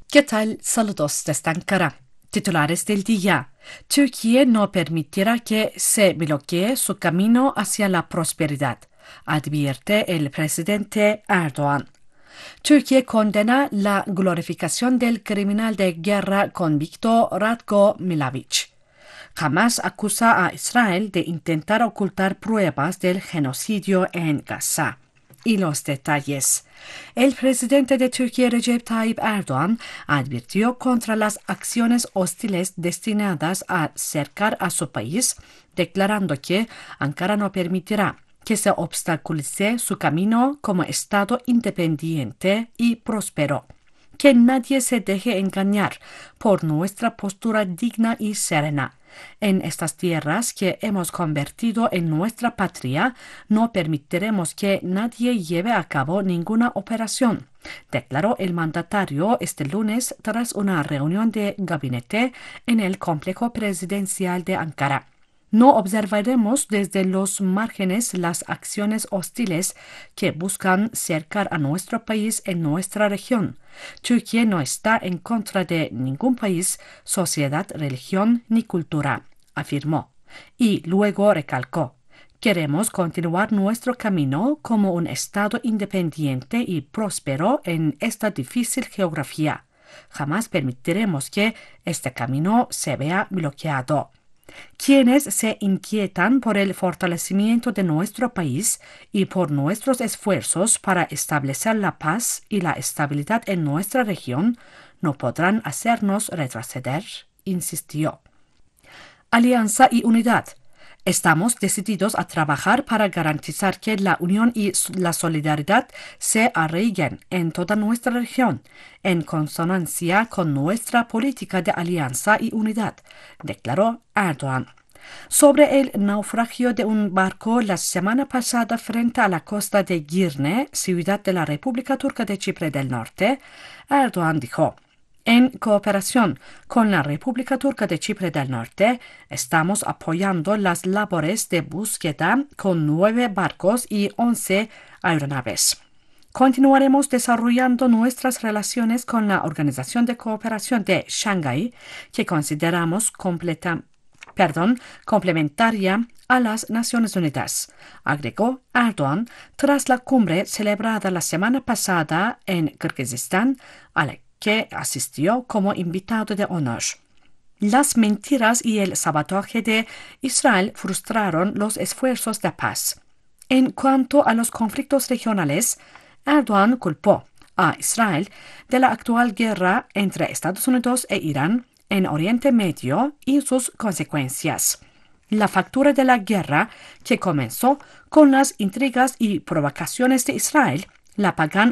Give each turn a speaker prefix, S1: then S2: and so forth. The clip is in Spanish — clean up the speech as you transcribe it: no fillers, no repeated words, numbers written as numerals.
S1: ¿Qué tal? Saludos desde Ankara. Titulares del día. Türkiye no permitirá que se bloquee su camino hacia la prosperidad, advierte el presidente Erdoğan. Türkiye condena la glorificación del criminal de guerra convicto Ratko Mladic. Hamas acusa a Israel de intentar ocultar pruebas del genocidio en Gaza. Y los detalles. El presidente de Turquía, Recep Tayyip Erdoğan, advirtió contra las acciones hostiles destinadas a cercar a su país, declarando que Ankara no permitirá que se obstaculice su camino como Estado independiente y próspero. Que nadie se deje engañar por nuestra postura digna y serena. En estas tierras que hemos convertido en nuestra patria, no permitiremos que nadie lleve a cabo ninguna operación, declaró el mandatario este lunes tras una reunión de gabinete en el complejo presidencial de Ankara. No observaremos desde los márgenes las acciones hostiles que buscan cercar a nuestro país en nuestra región. Turquía no está en contra de ningún país, sociedad, religión ni cultura, afirmó. Y luego recalcó: queremos continuar nuestro camino como un Estado independiente y próspero en esta difícil geografía. Jamás permitiremos que este camino se vea bloqueado. Quienes se inquietan por el fortalecimiento de nuestro país y por nuestros esfuerzos para establecer la paz y la estabilidad en nuestra región, no podrán hacernos retroceder, insistió. Alianza y unidad. Estamos decididos a trabajar para garantizar que la unión y la solidaridad se arraiguen en toda nuestra región, en consonancia con nuestra política de alianza y unidad, declaró Erdoğan. Sobre el naufragio de un barco la semana pasada frente a la costa de Girne, ciudad de la República Turca de Chipre del Norte, Erdoğan dijo: en cooperación con la República Turca de Chipre del Norte, estamos apoyando las labores de búsqueda con 9 barcos y 11 aeronaves. Continuaremos desarrollando nuestras relaciones con la Organización de Cooperación de Shanghái, que consideramos complementaria a las Naciones Unidas, agregó Erdoğan tras la cumbre celebrada la semana pasada en Kirguistán, a la que asistió como invitado de honor. Las mentiras y el sabotaje de Israel frustraron los esfuerzos de paz. En cuanto a los conflictos regionales, Erdoğan culpó a Israel de la actual guerra entre Estados Unidos e Irán en Oriente Medio y sus consecuencias. La factura de la guerra, que comenzó con las intrigas y provocaciones de Israel, la pagan